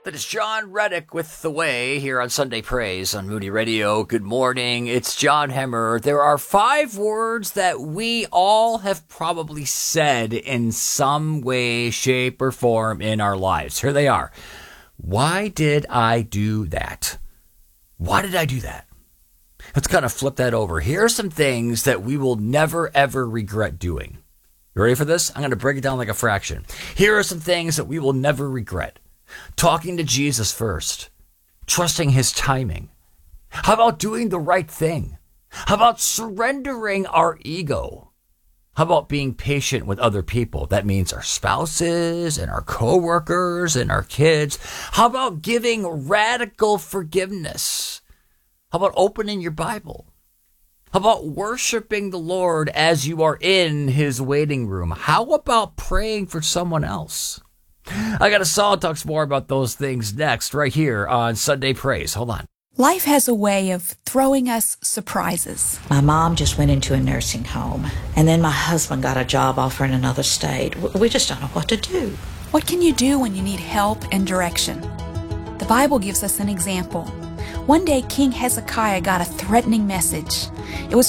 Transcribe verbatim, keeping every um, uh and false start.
That is John Reddick with The Way here on Sunday Praise on Moody Radio. Good morning. It's John Hemmer. There are five words that we all have probably said in some way, shape, or form in our lives. Here they are. Why did I do that? Why did I do that? Let's kind of flip that over. Here are some things that we will never, ever regret doing. You ready for this? I'm going to break it down like a fraction. Here are some things that we will never regret. Talking to Jesus first. Trusting his timing. How about doing the right thing? How about surrendering our ego? How about being patient with other people? That means our spouses and our coworkers and our kids. How about giving radical forgiveness? How about opening your Bible? How about worshiping the Lord as you are in his waiting room? How about praying for someone else? I got a song that talks more about those things next, right here on Sunday Praise. Hold on. Life has a way of throwing us surprises. My mom just went into a nursing home, and then my husband got a job offer in another state. We just don't know what to do. What can you do when you need help and direction? The Bible gives us an example. One day, King Hezekiah got a threatening message. It was